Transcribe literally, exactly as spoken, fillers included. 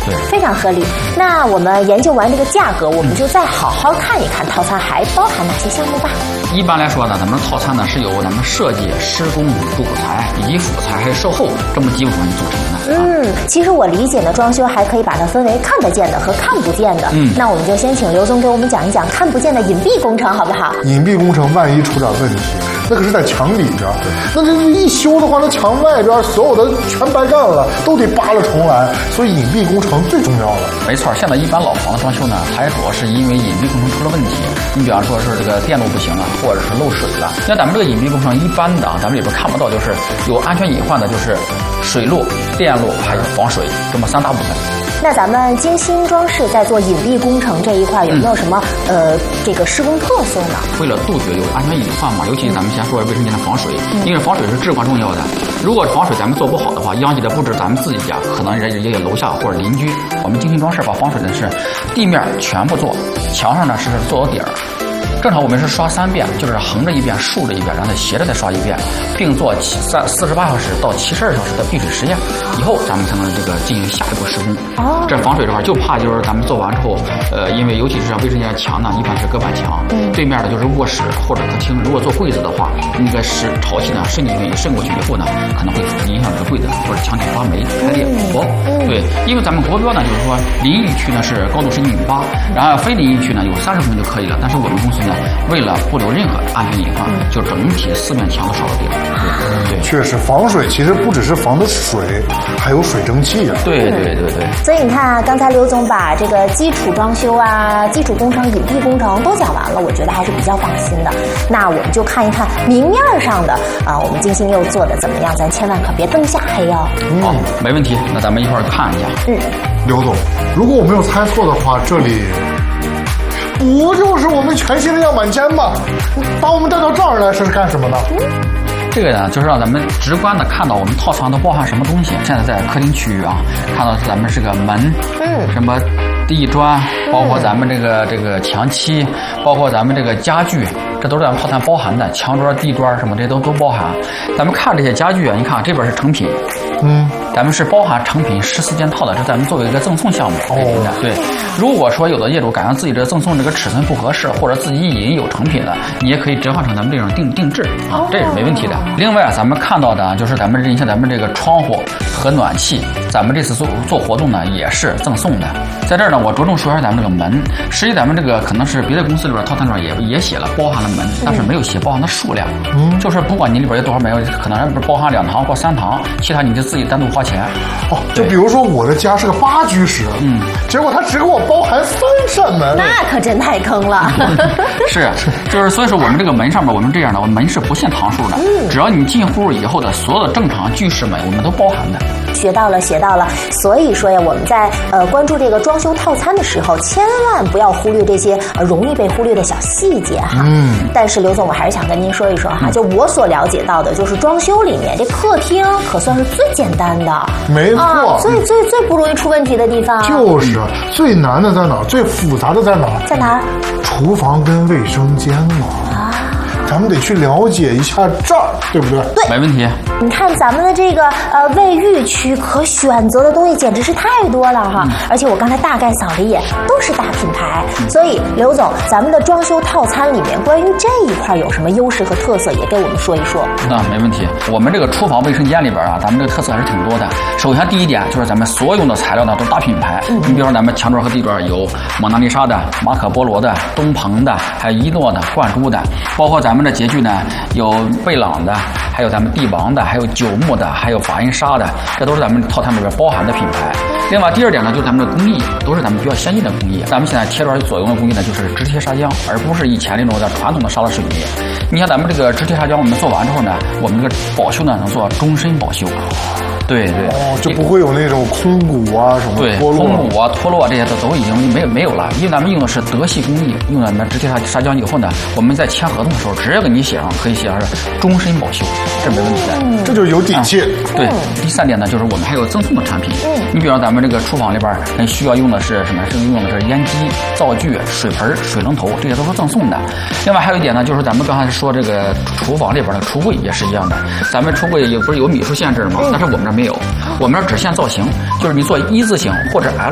对， 非常合理。那我们研究完这个价格，我们就再好好看一看套餐还包含哪些项目吧。 一般来说呢，咱们套餐呢是由咱们设计、施工、主材以及辅材还有售后这么几部分组成的。 嗯，其实我理解呢，装修还可以把它分为看得见的和看不见的。嗯，那我们就先请刘总给我们讲一讲看不见的隐蔽工程，好不好？ 隐蔽工程万一出点问题，那可是在墙里边，那这一修的话，那墙外边所有的全白干了，都得扒了重来。所以隐蔽工程最重要了。 没错，现在一般老房子装修呢，还主要是因为隐蔽工程出了问题。你比方说是这个电路不行了，或者是漏水了。像咱们这个隐蔽工程一般的啊，咱们里边看不到，就是有安全隐患的，就是水路、电路还有防水这么三大部分。 那咱们金星装饰在做隐蔽工程这一块有没有什么、嗯、呃这个施工特色呢？ 为了杜绝有安全隐患嘛，尤其咱们先说卫生间的防水，嗯、因为防水是至关重要的。如果防水咱们做不好的话，殃及的不止咱们自己家，可能也也有楼下或者邻居。我们金星装饰把防水的是地面全部做，墙上呢是做到底儿。正常我们是刷三遍，就是横着一遍、竖着一遍，然后再斜着再刷一遍，并做三四十八小时到七十二小时的闭水实验，以后咱们才能这个进行下一步施工。哦，这防水这块就怕就是咱们做完之后，呃，因为尤其是像卫生间墙呢，一般是隔板墙，嗯，对面的就是卧室或者客厅，如果做柜子的话，那个是潮气呢渗进去渗过去以后呢，可能会影响这个柜子或者墙体发霉、开裂、薄。嗯，对，因为咱们国标呢就是说淋浴区呢是高度十几米八，然后非淋浴区呢有三十公分就可以了，但是我们公司呢。为了不留任何安全隐患，嗯、就整体四面墙都刷到底了。对，对， 确实防水其实不只是防的水，还有水蒸气啊。 对对对对。 所以你看，刚才刘总把这个基础装修啊、基础工程、隐蔽工程都讲完了，我觉得还是比较放心的。那我们就看一看明面上的啊，我们金星又做的怎么样？咱千万可别灯下黑哦。 嗯、好，没问题。那咱们一块儿看一下。 嗯， 刘总，如果我没有猜错的话，这里。不就是我们全新的样板间吗？把我们带到这儿来是干什么呢？ 这个呢，就是让咱们直观的看到我们套餐都包含什么东西。现在在客厅区域啊，看到咱们这个门，嗯，什么地砖，包括咱们这个这个墙漆，包括咱们这个家具，这都是咱们套餐包含的。墙砖、地砖什么这些都都包含。咱们看这些家具啊，你看这边是成品，嗯，咱们是包含成品十四件套的，这咱们作为一个赠送项目。哦，对。如果说有的业主感觉自己这赠送这个尺寸不合适，或者自己已经有成品了，你也可以折换成咱们这种定定制啊，这也是没问题的。另外啊，咱们看到的就是咱们这像咱们这个窗户和暖气，咱们这次做做活动呢也是赠送的。在这儿呢，我着重说一下咱们这个门。实际咱们这个可能是别的公司里边套餐里边也也写了包含了门，但是没有写包含的数量。嗯，就是不管你里边有多少门，可能不是包含两堂或三堂，其他你就自己单独花钱。 哦，就比如说我的家是个八居室，嗯，结果他只给我包含三扇门， 那可真太坑了。 是，就是所以说我们这个门上面我们这样的，我们门是不限堂数的，嗯，只要你进户以后的所有的正常居室门，我们都包含的。 学到了，学到了。所以说呀，我们在呃关注这个装修套餐的时候，千万不要忽略这些呃容易被忽略的小细节哈。嗯。但是刘总，我还是想跟您说一说哈，嗯、就我所了解到的，就是装修里面这客厅可算是最简单的， 没错， 啊、最最最不容易出问题的地方。 就是最难的在哪儿？最复杂的在哪儿？ 在哪儿？ 厨房跟卫生间嘛。啊。咱们得去了解一下这儿，对不对？ 对， 没问题。 你看咱们的这个呃卫浴区，可选择的东西简直是太多了哈！嗯、而且我刚才大概扫了一眼，都是大品牌。嗯、所以刘总，咱们的装修套餐里面关于这一块有什么优势和特色，也给我们说一说。 那没问题。我们这个厨房卫生间里边啊，咱们这个特色还是挺多的。首先第一点就是咱们所用的材料呢都是大品牌。嗯、你比如说咱们墙砖和地砖有蒙娜丽莎的、马可波罗的、东鹏的，还有一诺的、冠珠的，包括咱们。咱们的洁具呢，有贝朗的，还有咱们帝王的，还有九牧的，还有法印纱的，这都是咱们套餐里边包含的品牌。另外，第二点呢，就是咱们的工艺都是咱们比较先进的工艺。咱们现在贴砖所用的工艺呢，就是直贴砂浆，而不是以前那种的传统的砂拉水泥。你像咱们这个直贴砂浆，我们做完之后呢，我们这个保修呢能做终身保修。对对， 哦，就不会有那种空鼓啊什么对脱落， 空鼓啊脱落这些都都已经没有没有了，因为咱们用的是德系工艺，用了咱们直贴砂砂浆以后呢，我们在签合同的时候直接给你写上，可以写上是终身保修，这没问题的， 嗯、这就有底气、啊。 对，第三点呢，就是我们还有赠送的产品，嗯，你比如咱们这个厨房里边需要用的是什么？是用的是烟机、灶具、水盆、水龙头，这些都是赠送的。另外还有一点呢，就是咱们刚才说这个厨房里边的橱柜也是一样的，咱们橱柜有不是有米数限制吗？但是我们这没有，我们这只限造型，就是你做一字形或者 L